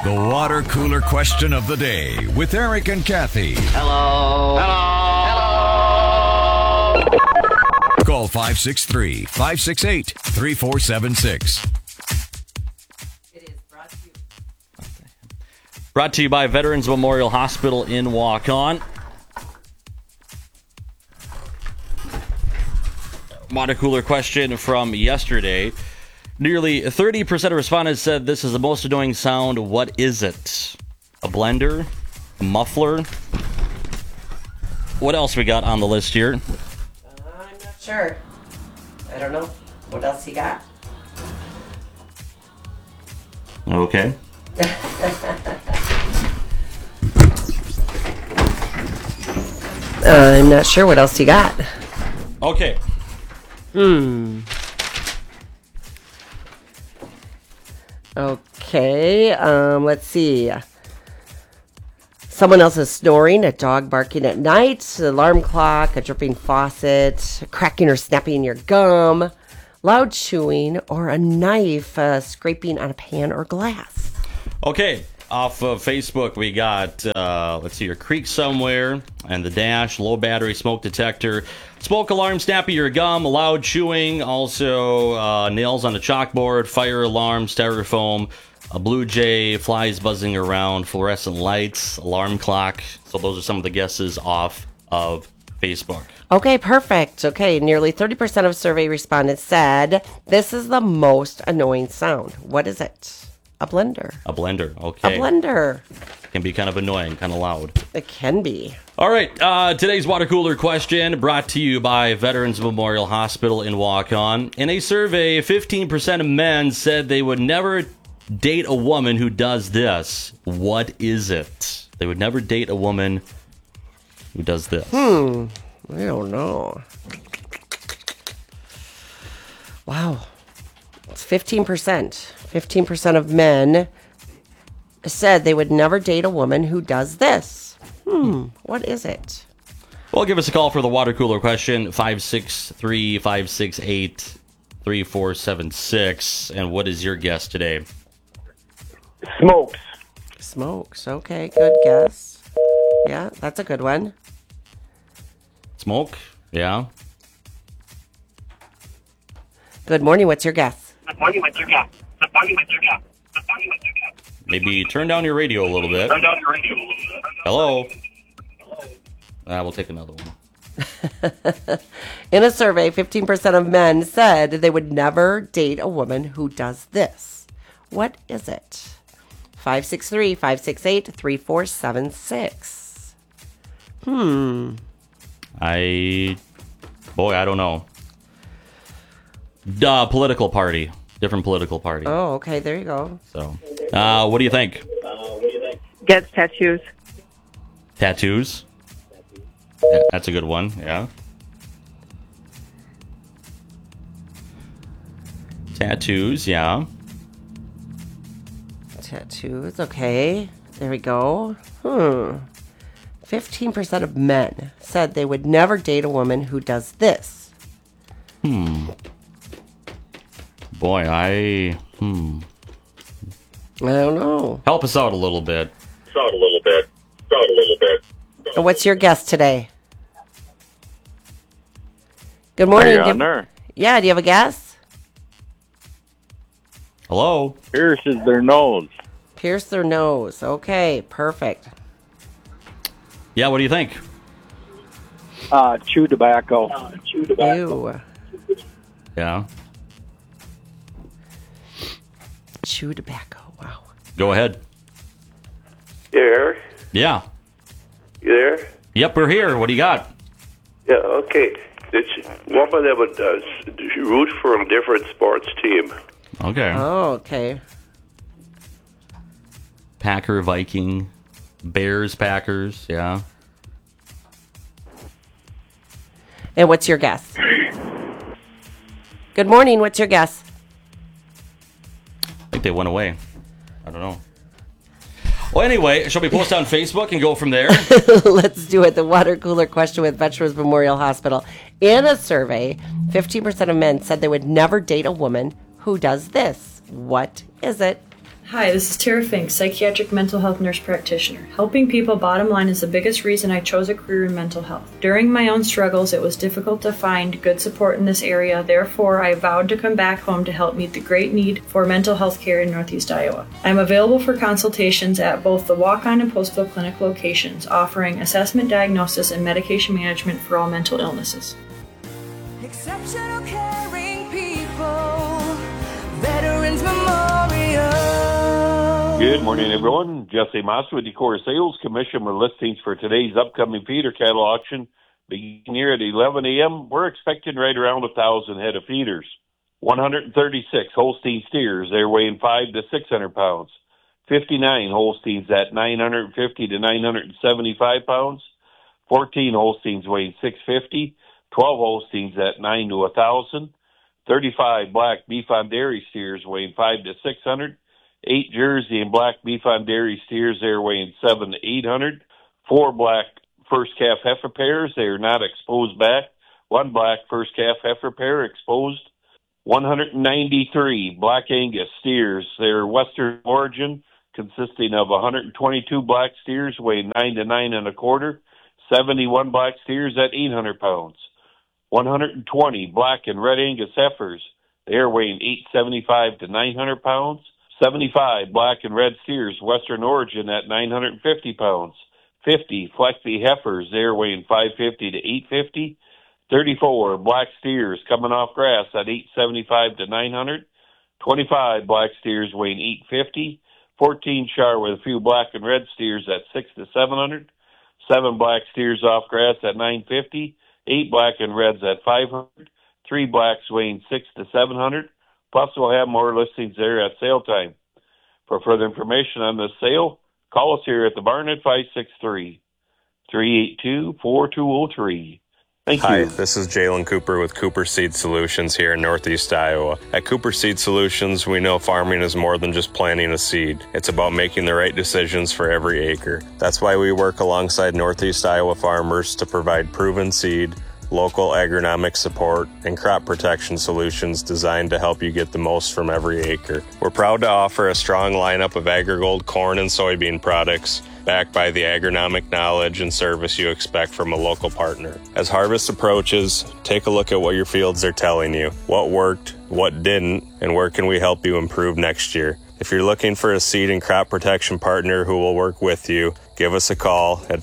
The water cooler question of the day with Eric and Kathy. Hello. Hello. Call 563-568-3476. It is Brought to you by Veterans Memorial Hospital in Waukon. Water cooler question from yesterday. Nearly 30% of respondents said this is the most annoying sound. What is it? A blender? A muffler? What else we got on the list here? I'm not sure. I don't know. What else you got? Okay. I'm not sure what else you got. Okay. Okay, let's see. Someone else is snoring, a dog barking at night, an alarm clock, a dripping faucet, cracking or snapping your gum, loud chewing, or a knife scraping on a pan or glass. Okay. Off of Facebook, we got, let's see, your creek somewhere, and the dash, low battery smoke detector, smoke alarm, snapping your gum, loud chewing, also nails on a chalkboard, fire alarm, styrofoam, a blue jay, flies buzzing around, fluorescent lights, alarm clock. So those are some of the guesses off of Facebook. Okay, perfect. Okay, nearly 30% of survey respondents said this is the most annoying sound. What is it? A blender. A blender, okay. A blender. Can be kind of annoying, kind of loud. It can be. All right, today's water cooler question brought to you by Veterans Memorial Hospital in Waukon. In a survey, 15% of men said they would never date a woman who does this. What is it? They would never date a woman who does this. I don't know. Wow. It's 15%. 15% of men said they would never date a woman who does this. What is it? Well, give us a call for the water cooler question, 563-568-3476. And what is your guess today? Smokes. Smokes. Okay, good guess. Yeah, that's a good one. Smoke? Yeah. Good morning. What's your guess? Maybe turn down your radio a little bit. Hello? We'll take another one. In a survey, 15% of men said they would never date a woman who does this. What is it? 563-568-3476. I don't know. Political party. Different political party. Oh, okay. There you go. So, what do you think? Gets tattoos. Tattoos? Yeah, that's a good one, yeah. Tattoos, yeah. Tattoos. Okay. There we go. 15% of men said they would never date a woman who does this. Boy, I don't know. help us out a little bit. And what's your guess today? Good morning. Yeah, do you have a guess? Hello? Pierces their nose. Pierce their nose. Okay, perfect. Yeah, what do you think? Chew tobacco. Ew. Yeah. Chew tobacco. Wow. Go ahead. You there? Yeah. You there? Yep, we're here. What do you got? Yeah, okay. It's woman that would root for a different sports team. Okay. Oh, okay. Packer, Viking, Bears, Packers, yeah. And what's your guess? Good morning. What's your guess? I think they went away. I don't know. Well, anyway, shall we post on Facebook and go from there? Let's do it. The water cooler question with Veterans Memorial Hospital. In a survey, 15% of men said they would never date a woman who does this. What is it? Hi, this is Tara Fink, psychiatric mental health nurse practitioner. Helping people, bottom line, is the biggest reason I chose a career in mental health. During my own struggles, it was difficult to find good support in this area. Therefore, I vowed to come back home to help meet the great need for mental health care in Northeast Iowa. I'm available for consultations at both the Walk-On and Postville Clinic locations, offering assessment, diagnosis, and medication management for all mental illnesses. Exceptional caring people, Veterans Memorial. Good morning, everyone. Jesse Moss with Decor Sales. Commission with listings for today's upcoming feeder cattle auction. Beginning here at 11 a.m., we're expecting right around 1,000 head of feeders. 136 Holstein steers. They're weighing 500 to 600 pounds. 59 Holsteins at 950 to 975 pounds. 14 Holsteins weighing 650. 12 Holsteins at 9 to 1,000. 35 black beef on dairy steers weighing 500 to 600. 8 Jersey and black beef on dairy steers, they're weighing 700 to 800. 4 black first calf heifer pairs, they are not exposed back. 1 black first calf heifer pair exposed. 193 black Angus steers, they're Western origin, consisting of 122 black steers weighing 9 to 9 1/4. 71 black steers at 800 pounds. 120 black and red Angus heifers, they are weighing 875 to 900 pounds. 75 black and red steers, Western origin at 950 pounds. 50 flexi heifers, they're weighing 550 to 850. 34 black steers coming off grass at 875 to 900. 25 black steers weighing 850. 14 char with a few black and red steers at 600 to 700. 7 black steers off grass at 950. 8 black and reds at 500. 3 blacks weighing 600 to 700. Plus, we'll have more listings there at sale time. For further information on this sale, call us here at the barn at 563-382-4203. Thank you. Hi, this is Jalen Cooper with Cooper Seed Solutions here in Northeast Iowa. At Cooper Seed Solutions, we know farming is more than just planting a seed. It's about making the right decisions for every acre. That's why we work alongside Northeast Iowa farmers to provide proven seed, local agronomic support, and crop protection solutions designed to help you get the most from every acre. We're proud to offer a strong lineup of AgriGold corn and soybean products, backed by the agronomic knowledge and service you expect from a local partner. As harvest approaches, take a look at what your fields are telling you, what worked, what didn't, and where can we help you improve next year. If you're looking for a seed and crop protection partner who will work with you, give us a call at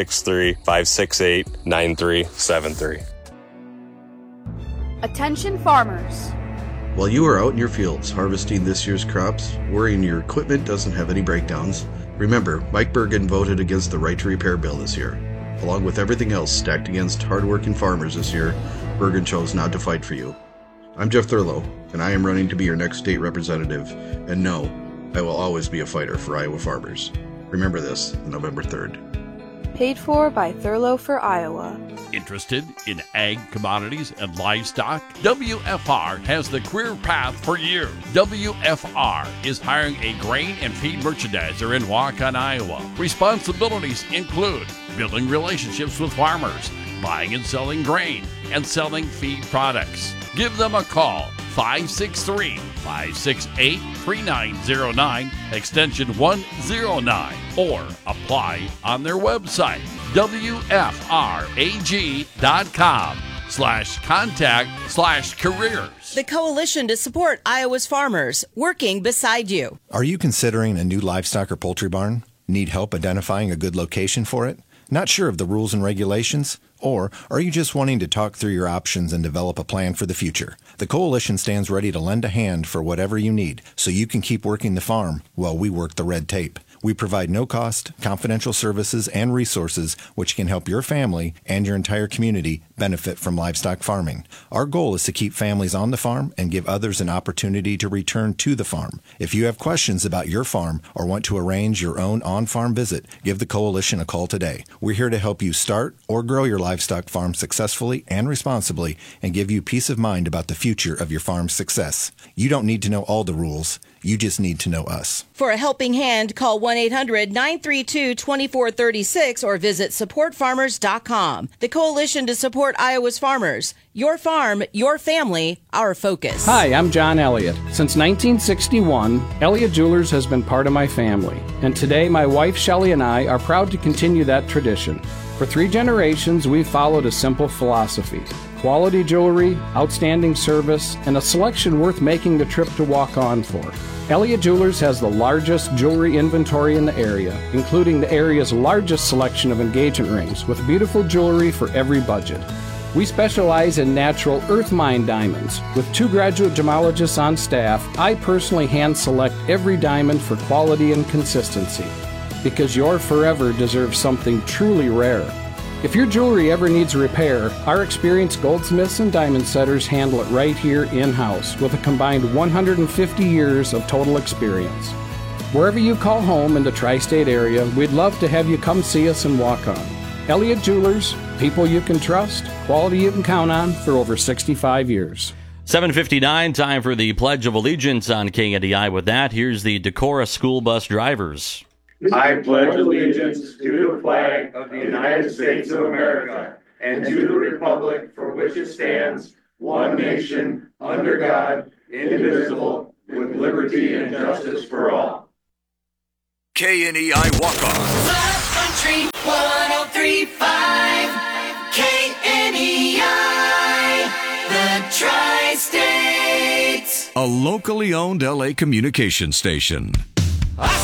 563-568-9373. Attention farmers. While you are out in your fields harvesting this year's crops, worrying your equipment doesn't have any breakdowns, remember, Mike Bergen voted against the Right to Repair bill this year. Along with everything else stacked against hardworking farmers this year, Bergen chose not to fight for you. I'm Jeff Thurlow, and I am running to be your next state representative, and no, I will always be a fighter for Iowa farmers. Remember this, November 3rd. Paid for by Thurlow for Iowa. Interested in ag commodities and livestock? WFR has the career path for you. WFR is hiring a grain and feed merchandiser in Walk-On, Iowa. Responsibilities include building relationships with farmers, buying and selling grain, and selling feed products. Give them a call, 563-568-3909, extension 109, or apply on their website, wfrag.com/contact/careers. The coalition to support Iowa's farmers, working beside you. Are you considering a new livestock or poultry barn? Need help identifying a good location for it? Not sure of the rules and regulations? Or are you just wanting to talk through your options and develop a plan for the future? The Coalition stands ready to lend a hand for whatever you need so you can keep working the farm while we work the red tape. We provide no-cost, confidential services and resources which can help your family and your entire community benefit from livestock farming. Our goal is to keep families on the farm and give others an opportunity to return to the farm. If you have questions about your farm or want to arrange your own on-farm visit, give the Coalition a call today. We're here to help you start or grow your livestock livestock farm successfully and responsibly and give you peace of mind about the future of your farm's success. You don't need to know all the rules. You just need to know us. For a helping hand, call 1-800-932-2436 or visit supportfarmers.com. The coalition to support Iowa's farmers. Your farm, your family, our focus. Hi, I'm John Elliott. Since 1961, Elliott Jewelers has been part of my family. And today, my wife Shelley and I are proud to continue that tradition. For 3 generations, we've followed a simple philosophy. Quality jewelry, outstanding service, and a selection worth making the trip to walk on for. Elliott Jewelers has the largest jewelry inventory in the area, including the area's largest selection of engagement rings with beautiful jewelry for every budget. We specialize in natural earth mine diamonds. With 2 graduate gemologists on staff, I personally hand select every diamond for quality and consistency, because your forever deserves something truly rare. If your jewelry ever needs repair, our experienced goldsmiths and diamond setters handle it right here in-house with a combined 150 years of total experience. Wherever you call home in the tri-state area, we'd love to have you come see us and walk on. Elliott Jewelers, people you can trust, quality you can count on for over 65 years. 7:59, time for the Pledge of Allegiance on KNDI. With that, here's the Decorah school bus drivers. I pledge allegiance to the flag of the United States of America and to the republic for which it stands, one nation, under God, indivisible, with liberty and justice for all. KNEI Walk-On. Love Country 103.5 KNEI, the Tri-States. A locally owned LA communication station.